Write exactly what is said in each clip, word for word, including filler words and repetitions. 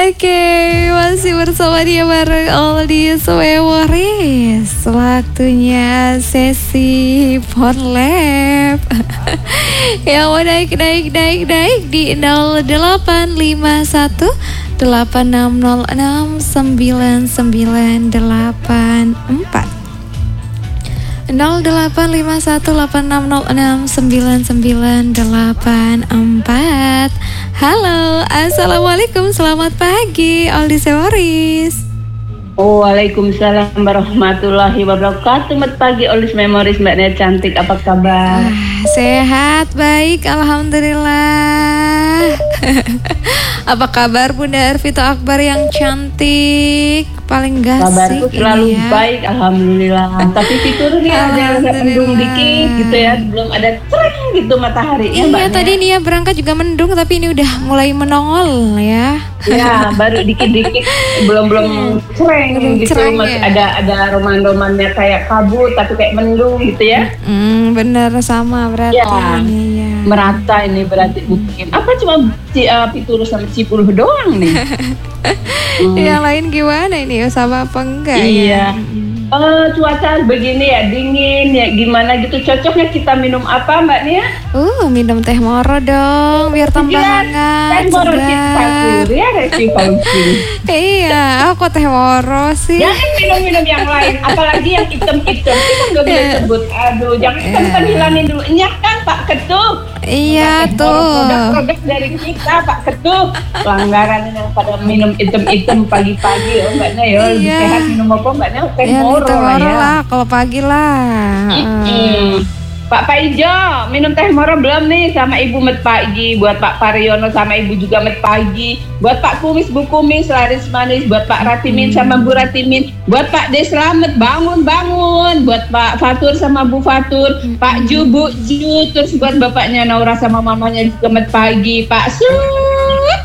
Oke, masih bersama dia bareng Oldies Memories. Waktunya sesi Phone Lab. Yang mau naik, naik, naik, naik di nol delapan lima satu delapan enam nol enam sembilan sembilan delapan empat nol delapan lima satu delapan enam nol enam sembilan sembilan delapan empat. Halo, assalamualaikum, selamat pagi Oldies Memories. Waalaikumsalam warahmatullahi wabarakatuh. Selamat pagi Oldies Memories, Mbak Nia cantik, apa kabar? Ah, sehat, baik, alhamdulillah. Apa kabar Bunda Arvito Akbar yang cantik? Paling gasik. Kabarku selalu ya. baik, alhamdulillah. Tapi fiturnya ada mendung dikit gitu ya, belum ada cereng gitu mataharinya. Iya, tadi Nia berangkat juga mendung, tapi ini udah mulai menongol ya. Ya, baru dikit-dikit, belum belum cereng Belum gitu. cereng, Masih ya. ada ada roman-romannya kayak kabut, tapi kayak mendung gitu ya. Hmm, bener sama berarti Ya. ini ya. Merata ini berarti mungkin. Apa cuma ci, uh, Pitulus sama Cipuluh doang nih? Hmm. Yang lain gimana ini? Sama apa enggak Iya. ya? Eh, cuaca begini ya, dingin ya, gimana gitu. Cocoknya kita minum apa Mbak Nia? Uh, minum teh moro dong, biar tambah hangat, Teh moro segar. kita ya, Resi Fauzi. Iya, aku teh moro sih. Jangan minum-minum yang lain, apalagi yang hitam-hitam. Kita nggak boleh Iya. sebut. Aduh, jangan kita Iya. kan hilangin dulu. Nyak kan Pak Ketum. Iya Teh moro, tuh. Produk-produk dari kita Pak Ketum. Pelanggaran yang pada minum hitam-hitam pagi-pagi ya Mbak Nia ya. Lebih Iya. sehat minum apa Mbak Nia? Teh Ya, moro teh lah moro ya. lah, kalau pagi lah. Mm-mm. Pak Pak Ijo, minum teh moro belum nih sama Ibu Met Pagi. Buat Pak Pariono sama Ibu juga Met Pagi. Buat Pak Kumis, Bu Kumis, laris manis. Buat Pak Ratimin sama Bu Ratimin. Buat Pak De Slamet, bangun-bangun. Buat Pak Fatur sama Bu Fatur. Pak Ju, Bu Ju. Terus buat bapaknya Naura sama mamanya juga Met Pagi. Pak Sut,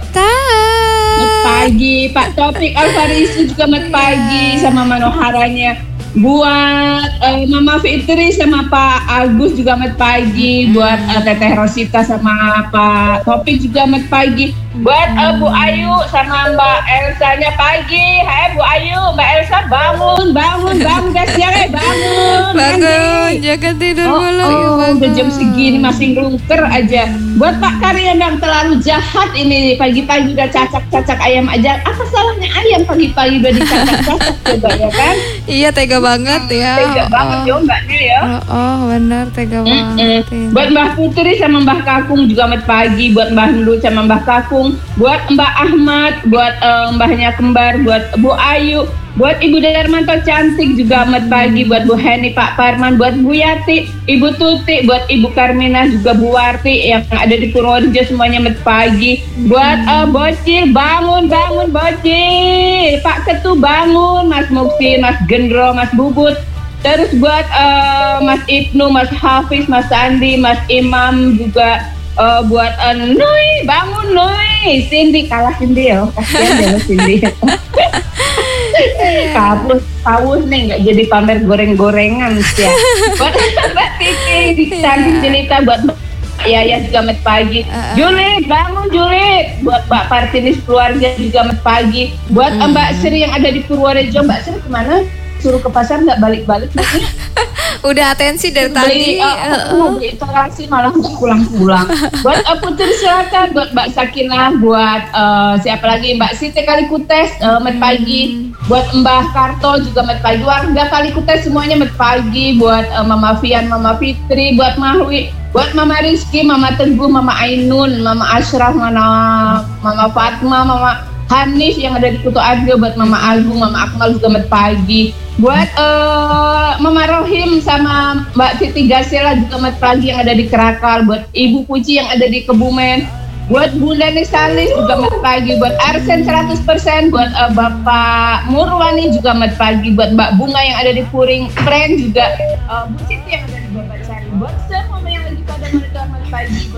Met Pagi. Pak Topik Alfarisi juga Met Pagi sama Manoharanya. Buat uh, Mama Fitri sama Pak Agus juga Met Pagi. Buat uh, Teteh Rosita sama Pak Topik juga Met Pagi. Buat uh, Bu Ayu sama Mbak Elsanya pagi. Hai Bu Ayu, Mbak Elsa bangun, bangun, bangun guys ya, eh, bangun. Bangun, jangan tidur Oh, dulu. oh, ya, udah jam bangun. segini masih ngelungker aja. Buat Pak Karyan yang terlalu jahat ini, pagi-pagi udah cacak-cacak ayam aja. Apa salahnya ayam pagi-pagi udah dicacak-cacak coba ya kan? Iya, tega banget ya. Tega Oh, banget oh. ya mbaknya ya. Oh, oh, benar tega Mm-mm. banget. ini. Buat Mbah Putri sama Mbah Kakung juga Met Pagi. Buat Mbah Ndu sama Mbah Kakung. Buat Mbak Ahmad. Buat eh, mbahnya kembar. Buat Bu Ayu. Buat Ibu Darmanto cantik juga Met Pagi. Buat Bu Heni, Pak Parman. Buat Bu Yati, Ibu Tuti. Buat Ibu Karmina juga Bu Warti yang ada di Purworejo semuanya Met Pagi. Buat eh, Bocil, bangun, bangun Bocil. Pak Ketu bangun. Mas Mukti, Mas Gendro, Mas Bubut. Terus buat uh, Mas Ibnu, Mas Hafiz, Mas Andi, Mas Imam juga uh, buat uh, Nui, bangun Nui. Cindy, kalah Cindy ya, kasihan deh lo Cindy. Kabus, kabus nih nggak jadi pamer goreng-gorengan sih ya. Buat Mbak Titi, di cantik jelita buat Mbak Yaya juga Met Pagi. Julit, bangun Julit. Buat Mbak Partinis keluarga juga Met Pagi. Buat uh, Mbak Sri yang ada di Purworejo, Mbak Sri kemana? Suruh ke pasar nggak balik-balik nanti. Udah atensi dari tadi. Beli, uh, aku mau beli instalasi malah nggak pulang-pulang. Buat uh, Putri silakan, buat Mbak Sakinah, buat uh, siapa lagi Mbak Siti Kalikutes uh, Met Pagi, buat Mbah Karto juga Met Pagi, warga Kalikutes semuanya Met Pagi, buat uh, Mama Fian, Mama Fitri, buat Mahwi, buat Mama Rizky, Mama Teguh, Mama Ainun, Mama Ashraf, Mama Mama Fatma, Mama Hanif yang ada di Kutu Arjo, buat Mama Agung, Mama Akmal juga Met Pagi. Buat uh, Mama Rohim sama Mbak Siti Gasela juga Met Pagi yang ada di Kerakal. Buat Ibu Puci yang ada di Kebumen. Buat Bunda Nisalis juga Met Pagi. Buat Arsen seratus persen. Buat uh, Bapak Murwani juga Met Pagi. Buat Mbak Bunga yang ada di Puring Pren juga. uh, Bu Siti yang ada di Bapak Sari. Buat semua yang lagi pada monitor Met Pagi.